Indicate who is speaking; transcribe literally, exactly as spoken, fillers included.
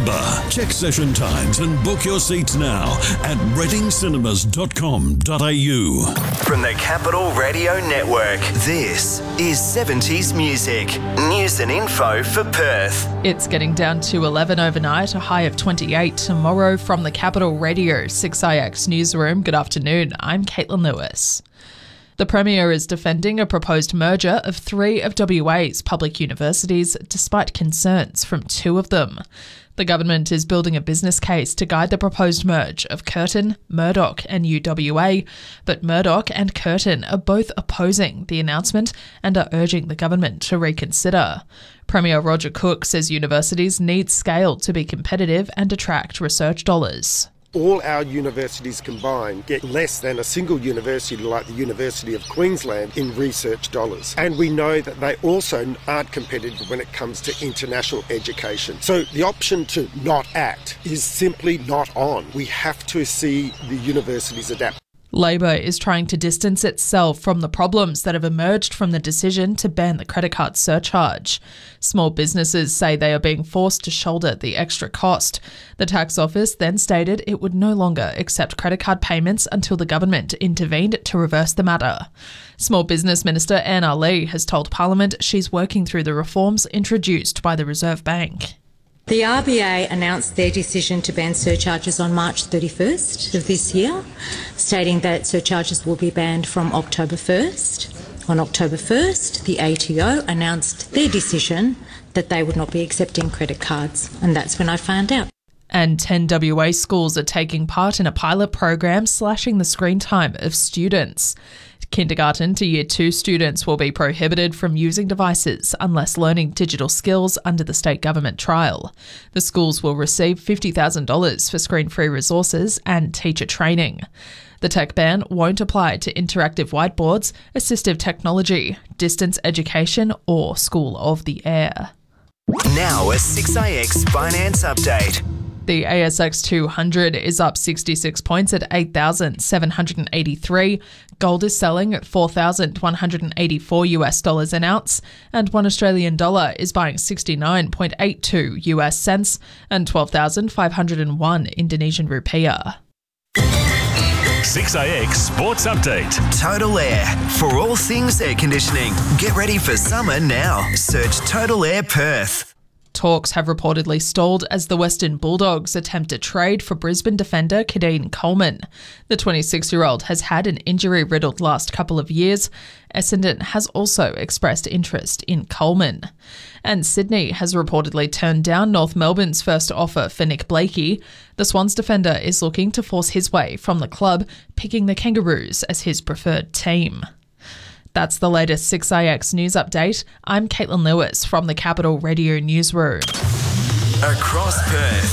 Speaker 1: Remember, check session times and book your seats now at reading cinemas dot com dot a u.
Speaker 2: From the Capital Radio Network, this is seventies Music. News and info for Perth.
Speaker 3: It's getting down to eleven overnight, a high of twenty-eight tomorrow. From the Capital Radio six I X newsroom, good afternoon. I'm Caitlin Lewis. The Premier is defending a proposed merger of three of W A's public universities, despite concerns from two of them. The government is building a business case to guide the proposed merge of Curtin, Murdoch and U W A, but Murdoch and Curtin are both opposing the announcement and are urging the government to reconsider. Premier Roger Cook says universities need scale to be competitive and attract research dollars.
Speaker 4: All our universities combined get less than a single university like the University of Queensland in research dollars. And we know that they also aren't competitive when it comes to international education. So the option to not act is simply not on. We have to see the universities adapt.
Speaker 3: Labor is trying to distance itself from the problems that have emerged from the decision to ban the credit card surcharge. Small businesses say they are being forced to shoulder the extra cost. The tax office then stated it would no longer accept credit card payments until the government intervened to reverse the matter. Small Business Minister Anna Lee has told Parliament she's working through the reforms introduced by the Reserve Bank.
Speaker 5: The R B A announced their decision to ban surcharges on March thirty-first of this year, stating that surcharges will be banned from October first. On October first, the A T O announced their decision that they would not be accepting credit cards, and that's when I found out.
Speaker 3: And ten W A schools are taking part in a pilot program slashing the screen time of students. Kindergarten to year two students will be prohibited from using devices unless learning digital skills under the state government trial. The schools will receive fifty thousand dollars for screen-free resources and teacher training. The tech ban won't apply to interactive whiteboards, assistive technology, distance education or School of the Air.
Speaker 2: Now a six I X finance update.
Speaker 3: The A S X two hundred is up sixty-six points at eight thousand seven hundred eighty-three. Gold is selling at four thousand one hundred eighty-four US dollars an ounce, and one Australian dollar is buying sixty-nine point eight two US cents and twelve thousand five hundred one Indonesian rupiah.
Speaker 6: six I X Sports Update.
Speaker 2: Total Air. For all things air conditioning. Get ready for summer now. Search Total Air Perth.
Speaker 3: Talks have reportedly stalled as the Western Bulldogs attempt a trade for Brisbane defender Kadeen Coleman. The twenty-six-year-old has had an injury-riddled last couple of years. Essendon has also expressed interest in Coleman. And Sydney has reportedly turned down North Melbourne's first offer for Nick Blakey. The Swans defender is looking to force his way from the club, picking the Kangaroos as his preferred team. That's the latest six I X news update. I'm Caitlin Lewis from the Capital Radio newsroom.
Speaker 2: Across Perth.